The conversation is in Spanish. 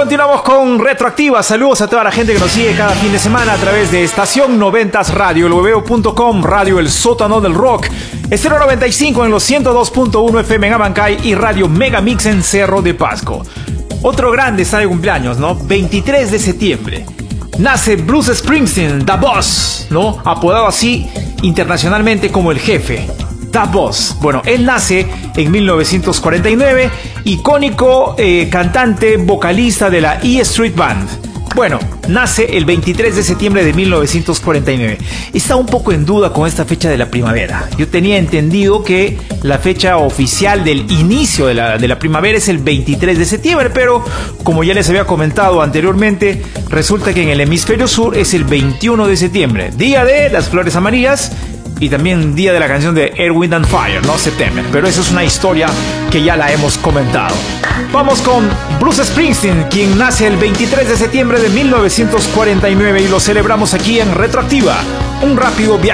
Continuamos con Retroactiva. Saludos a toda la gente que nos sigue cada fin de semana a través de Estación 90s Radio, el webeo.com, Radio El Sótano del Rock, Estéreo 95 en los 102.1 FM en Abancay y Radio Megamix en Cerro de Pasco. Otro grande está de cumpleaños, ¿no? 23 de septiembre. Nace Bruce Springsteen, The Boss, ¿no? Apodado así internacionalmente como el jefe. The Boss. Bueno, él nace en 1949, icónico cantante, vocalista de la E Street Band. Bueno, nace el 23 de septiembre de 1949. Está un poco en duda con esta fecha de la primavera. Yo tenía entendido que la fecha oficial del inicio de la primavera es el 23 de septiembre, pero como ya les había comentado anteriormente, resulta que en el hemisferio sur es el 21 de septiembre, día de las flores amarillas, y también día de la canción de Earth, Wind and Fire, ¿no? Septiembre. Pero eso es una historia que ya la hemos comentado. Vamos con Bruce Springsteen, quien nace el 23 de septiembre de 1949 y lo celebramos aquí en Retroactiva. Un rápido viaje